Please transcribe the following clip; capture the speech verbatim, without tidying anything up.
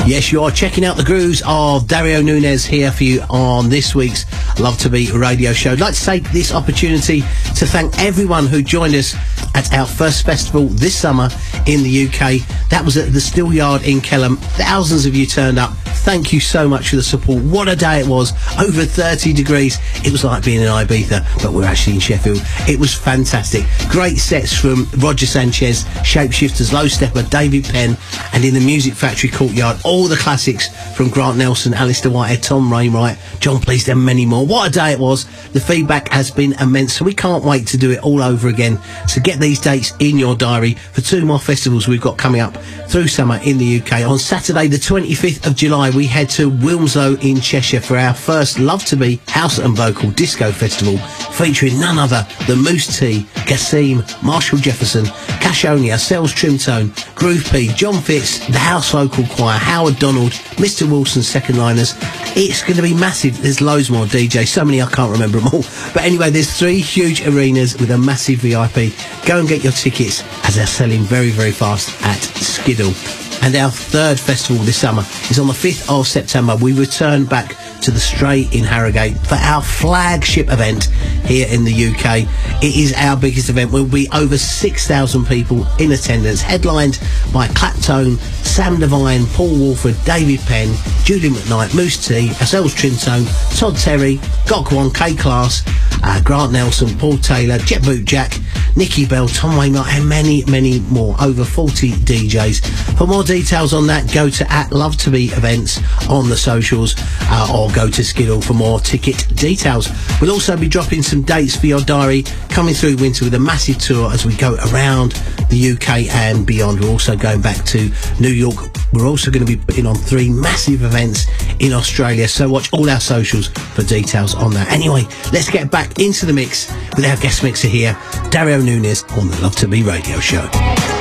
Yes, you are checking out the grooves of Dario Nunez here for you on this week's Love to Be radio show. I'd like to take this opportunity to thank everyone who joined us at our first festival this summer in the U K. That was at the Still Yard in Kelham. Thousands of you turned up. Thank you so much for the support. What a day it was. Over thirty degrees. It was like being in Ibiza, but we're actually in Sheffield. It was fantastic. Great sets from Roger Sanchez, Shapeshifters, Low Stepper, David Penn, and in the Music Factory Courtyard, all the classics from Grant Nelson, Alistair Whitehead, Tom Wainwright, John Cleese, and many more. What a day it was. The feedback has been immense, so we can't wait to do it all over again. So get these dates in your diary for two more festivals we've got coming up through summer in the U K. On Saturday the twenty-fifth of July, we head to Wilmslow in Cheshire for our first Love to Be House and Vocal Disco Festival, featuring none other than Moose T, Kassim, Marshall Jefferson, Cash Only, Ourselves Trimtone, Groove P, John Fitz, the House Vocal Choir, Howard Donald, Mister Wilson's Second Liners. It's going to be massive. There's loads more D Js, so many I can't remember them all. But anyway, there's three huge arenas with a massive V I P. Go and get your tickets as they're selling very, very fast at Skiddle. And our third festival this summer is on the fifth of September. We return back to the Stray in Harrogate for our flagship event here in the U K. It is our biggest event. We'll be over six thousand people in attendance, headlined by Claptone, Sam Devine, Paul Walford, David Penn, Julie McKnight, Moose T, Ourselves Trimtone, Todd Terry, Gok One, K-Class, uh, Grant Nelson, Paul Taylor, Jet Boot Jack, Nikki Bell, Tom Wainwright, and many, many more. Over forty D Js. For more details on that, go to at Love to Be Events on the socials, uh, or go to Skiddle for more ticket details. We'll also be dropping some dates for your diary coming through winter with a massive tour as we go around the U K and beyond. We're also going back to New York. We're also going to be putting on three massive events in Australia, so watch all our socials for details on that. Anyway, let's get back into the mix with our guest mixer here, Dario Nunez, on the Love to Be radio show.